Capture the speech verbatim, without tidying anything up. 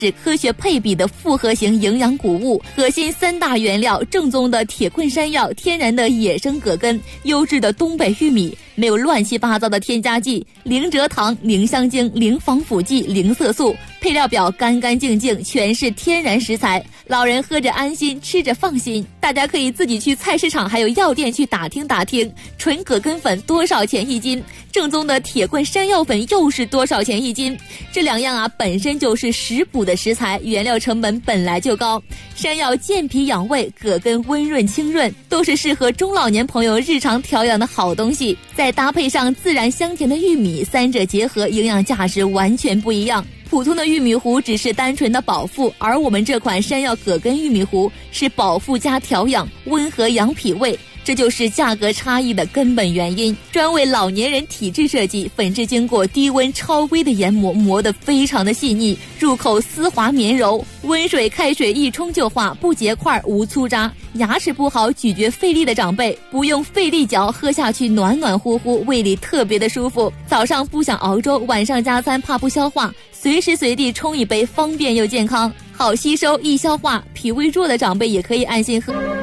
是科学配比的复合型营养谷物，核心三大原料：正宗的铁棍山药、天然的野生葛根、优质的东北玉米，没有乱七八糟的添加剂，零蔗糖、零香精、零防腐剂、零色素，配料表干干净净，全是天然食材，老人喝着安心，吃着放心。大家可以自己去菜市场还有药店去打听打听，纯葛根粉多少钱一斤，正宗的铁棍山药粉又是多少钱一斤。这两样啊本身就是食补的食材，原料成本本来就高，山药健脾养胃，葛根温润清润，都是适合中老年朋友日常调养的好东西。再搭配上自然香甜的玉米，三者结合，营养价值完全不一样。普通的玉米糊只是单纯的饱腹，而我们这款山药葛根玉米糊是饱腹加调养，温和养脾胃，这就是价格差异的根本原因。专为老年人体质设计，粉质经过低温超微的研磨，磨得非常的细腻，入口丝滑绵柔，温水开水一冲就化，不结块无粗渣。牙齿不好咀嚼费力的长辈，不用费力嚼，喝下去暖暖乎乎，胃里特别的舒服。早上不想熬粥，晚上加餐怕不消化，随时随地冲一杯，方便又健康，好吸收易消化，脾胃弱的长辈也可以安心喝。